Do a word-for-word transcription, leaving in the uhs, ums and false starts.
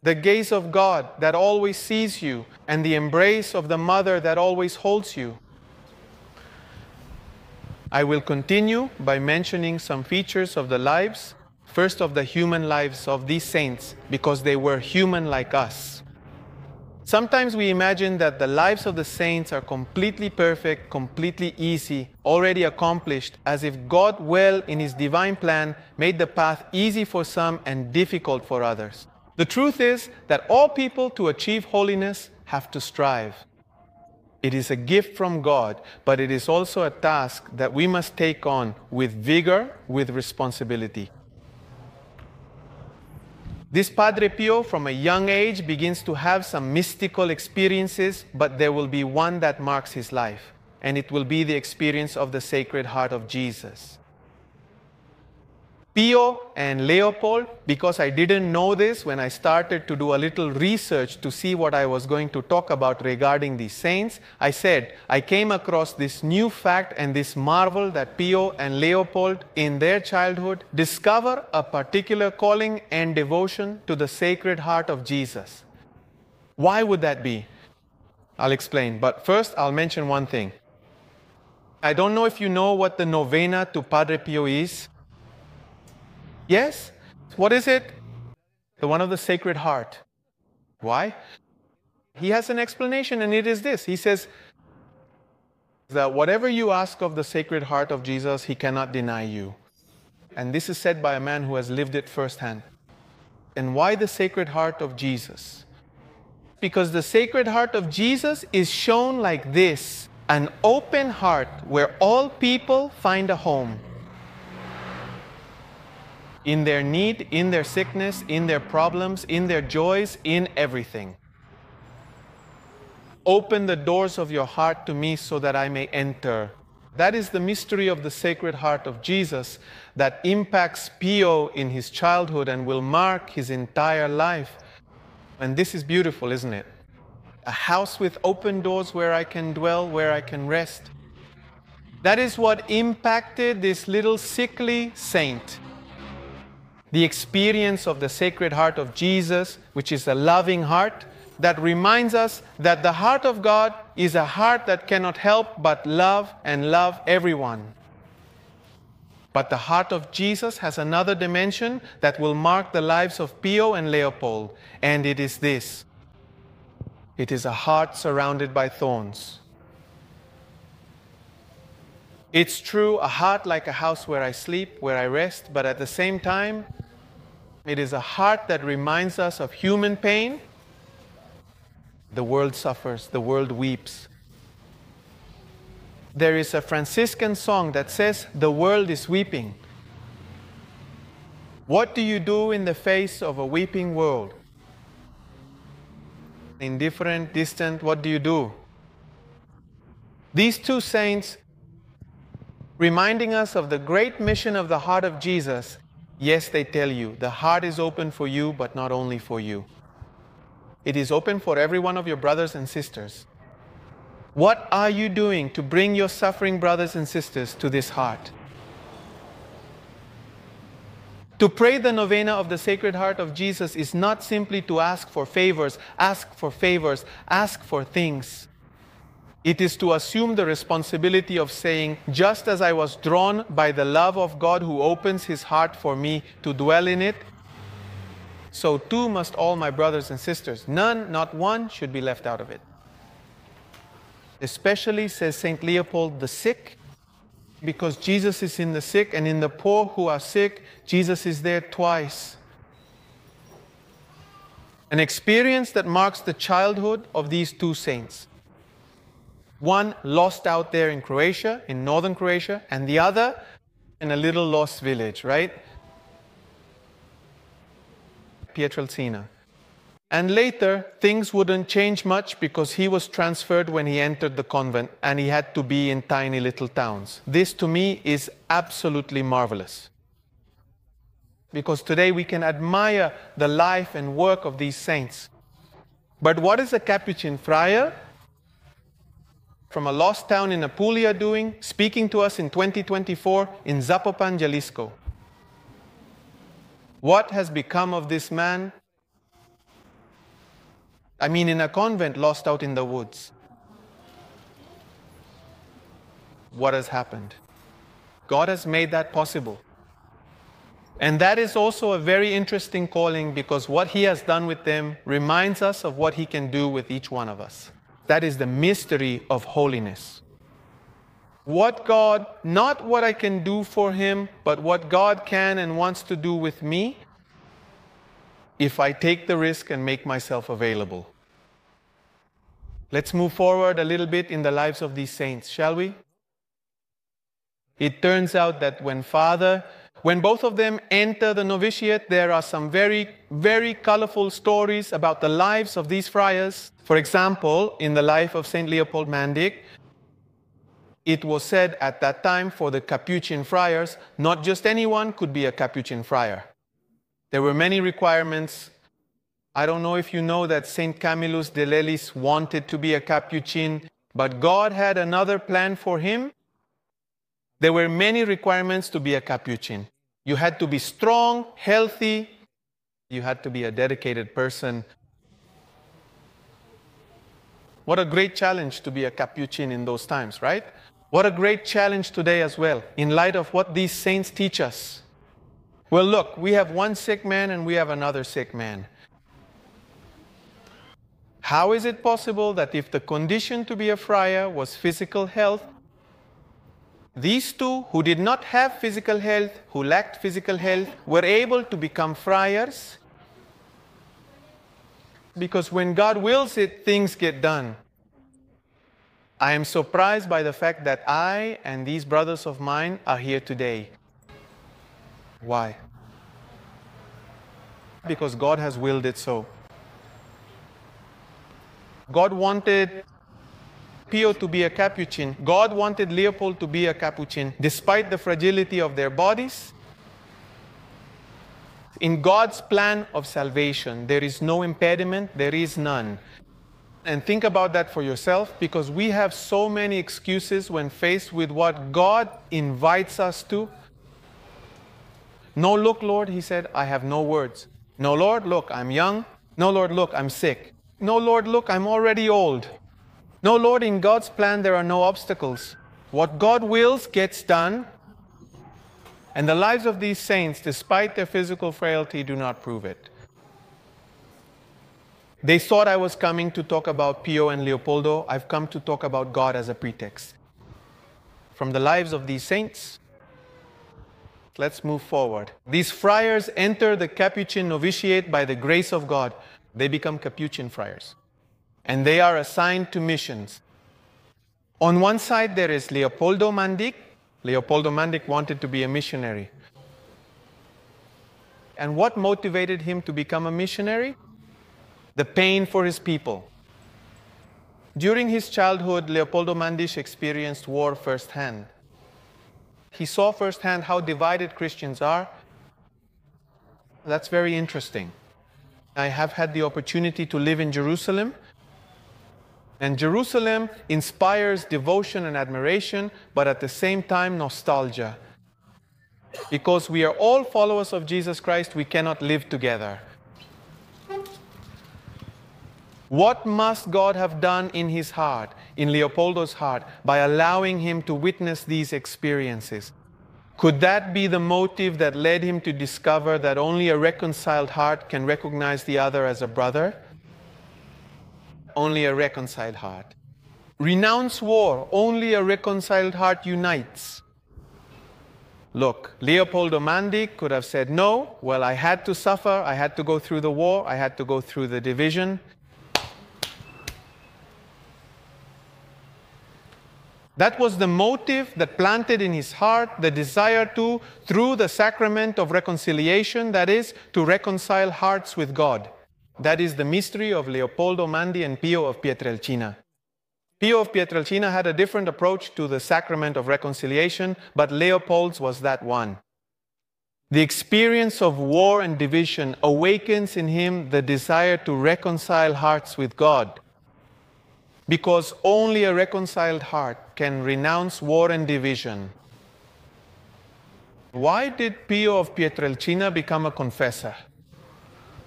the gaze of God that always sees you, and the embrace of the mother that always holds you. I will continue by mentioning some features of the lives, first of the human lives of these saints, because they were human like us. Sometimes we imagine that the lives of the saints are completely perfect, completely easy, already accomplished, as if God, well in His divine plan, made the path easy for some and difficult for others. The truth is that all people to achieve holiness have to strive. It is a gift from God, but it is also a task that we must take on with vigor, with responsibility. This Padre Pio, from a young age, begins to have some mystical experiences, but there will be one that marks his life, and it will be the experience of the Sacred Heart of Jesus. Pio and Leopold, because I didn't know this when I started to do a little research to see what I was going to talk about regarding these saints, I said, I came across this new fact and this marvel that Pio and Leopold in their childhood discover a particular calling and devotion to the Sacred Heart of Jesus. Why would that be? I'll explain, but first I'll mention one thing. I don't know if you know what the novena to Padre Pio is. Yes? What is it? The one of the Sacred Heart. Why? He has an explanation, and it is this. He says that whatever you ask of the Sacred Heart of Jesus, He cannot deny you. And this is said by a man who has lived it firsthand. And why the Sacred Heart of Jesus? Because the Sacred Heart of Jesus is shown like this, an open heart where all people find a home. In their need, in their sickness, in their problems, in their joys, in everything. Open the doors of your heart to me so that I may enter. That is the mystery of the Sacred Heart of Jesus that impacts Pio in his childhood and will mark his entire life. And this is beautiful, isn't it? A house with open doors where I can dwell, where I can rest. That is what impacted this little sickly saint. The experience of the Sacred Heart of Jesus, which is a loving heart, that reminds us that the heart of God is a heart that cannot help but love and love everyone. But the heart of Jesus has another dimension that will mark the lives of Pio and Leopold, and it is this. It is a heart surrounded by thorns. It's true, a heart like a house where I sleep, where I rest, but at the same time, it is a heart that reminds us of human pain. The world suffers, the world weeps. There is a Franciscan song that says, the world is weeping. What do you do in the face of a weeping world? Indifferent, distant, what do you do? These two saints, reminding us of the great mission of the heart of Jesus, yes, they tell you, the heart is open for you, but not only for you. It is open for every one of your brothers and sisters. What are you doing to bring your suffering brothers and sisters to this heart? To pray the novena of the Sacred Heart of Jesus is not simply to ask for favors, ask for favors, ask for things. It is to assume the responsibility of saying, just as I was drawn by the love of God who opens His heart for me to dwell in it, so too must all my brothers and sisters. None, not one, should be left out of it. Especially, says Saint Leopold, the sick, because Jesus is in the sick, and in the poor who are sick, Jesus is there twice. An experience that marks the childhood of these two saints. One lost out there in Croatia, in northern Croatia, and the other in a little lost village, right? Pietrelcina. And later, things wouldn't change much because he was transferred when he entered the convent and he had to be in tiny little towns. This to me is absolutely marvelous. Because today we can admire the life and work of these saints. But what is a Capuchin friar from a lost town in Apulia doing, speaking to us in twenty twenty-four in Zapopan, Jalisco? What has become of this man? I mean, in a convent lost out in the woods. What has happened? God has made that possible. And that is also a very interesting calling, because what He has done with them reminds us of what He can do with each one of us. That is the mystery of holiness. What God, not what I can do for Him, but what God can and wants to do with me if I take the risk and make myself available. Let's move forward a little bit in the lives of these saints, shall we? It turns out that when Father, when both of them enter the novitiate, there are some very, very colorful stories about the lives of these friars. For example, in the life of Saint Leopold Mandic, it was said at that time for the Capuchin friars, not just anyone could be a Capuchin friar. There were many requirements. I don't know if you know that Saint Camillus de Lelis wanted to be a Capuchin, but God had another plan for him. There were many requirements to be a Capuchin. You had to be strong, healthy. You had to be a dedicated person. What a great challenge to be a Capuchin in those times, right? What a great challenge today as well, in light of what these saints teach us. Well, look, we have one sick man and we have another sick man. How is it possible that if the condition to be a friar was physical health, these two who did not have physical health, who lacked physical health, were able to become friars? Because when God wills it, things get done. I am surprised by the fact that I and these brothers of mine are here today. Why? Because God has willed it so. God wanted Pio to be a Capuchin. God wanted Leopold to be a Capuchin, despite the fragility of their bodies. In God's plan of salvation, there is no impediment, there is none. And think about that for yourself, because we have so many excuses when faced with what God invites us to. No, look, Lord, he said, I have no words. No, Lord, look, I'm young. No, Lord, look, I'm sick. No, Lord, look, I'm already old. No, Lord, in God's plan, there are no obstacles. What God wills gets done. And the lives of these saints, despite their physical frailty, do not prove it. They thought I was coming to talk about Pio and Leopoldo. I've come to talk about God as a pretext. From the lives of these saints, let's move forward. These friars enter the Capuchin novitiate by the grace of God. They become Capuchin friars. And they are assigned to missions. On one side, there is Leopoldo Mandic. Leopoldo Mandic wanted to be a missionary. And what motivated him to become a missionary? The pain for his people. During his childhood, Leopoldo Mandic experienced war firsthand. He saw firsthand how divided Christians are. That's very interesting. I have had the opportunity to live in Jerusalem. And Jerusalem inspires devotion and admiration, but at the same time, nostalgia. Because we are all followers of Jesus Christ, we cannot live together. What must God have done in his heart, in Leopoldo's heart, by allowing him to witness these experiences? Could that be the motive that led him to discover that only a reconciled heart can recognize the other as a brother? Only a reconciled heart. Renounce war. Only a reconciled heart unites. Look, Leopoldo Mandic could have said, no, well, I had to suffer. I had to go through the war. I had to go through the division. That was the motive that planted in his heart the desire to, through the sacrament of reconciliation, that is, to reconcile hearts with God. That is the mystery of Leopoldo Mandi and Pio of Pietrelcina. Pio of Pietrelcina had a different approach to the sacrament of reconciliation, but Leopold's was that one. The experience of war and division awakens in him the desire to reconcile hearts with God, because only a reconciled heart can renounce war and division. Why did Pio of Pietrelcina become a confessor?